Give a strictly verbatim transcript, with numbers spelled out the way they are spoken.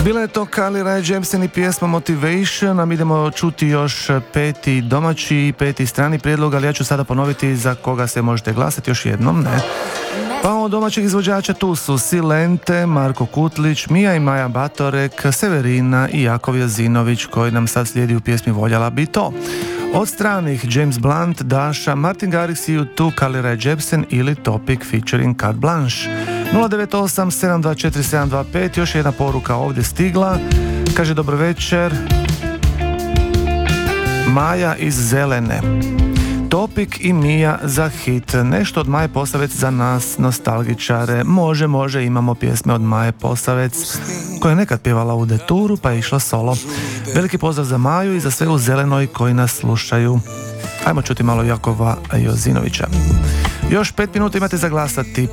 Bila je to Carly Rae Jepsen i pjesma Motivation, a mi idemo čuti još peti domaći i peti strani prijedlog, ali ja ću sada ponoviti za koga se možete glasati još jednom, ne. Pa od domaćih izvođača tu su Silente, Marko Kutlić, Mija i Maja Batorek, Severina i Jakov Jazinović koji nam sad slijedi u pjesmi Voljela bi to. Od stranih James Blunt, Daša, Martin Garrix i U dva, Carly Rae Jepsen ili Topic featuring Carte Blanche. nula devet osam sedam dva četiri sedam dva pet, još jedna poruka ovdje stigla, kaže dobro večer, Maja iz Zelene. Topik i Mija za hit. Nešto od Maje Posavec za nas nostalgičare. Može, može, imamo pjesme od Maje Posavec koja je nekad pjevala u Deturu pa je išla solo. Veliki pozdrav za Maju i za sve u Zelenoj koji nas slušaju. Ajmo čuti malo Jakova Jozinovića. Još pet minuta imate za glasati.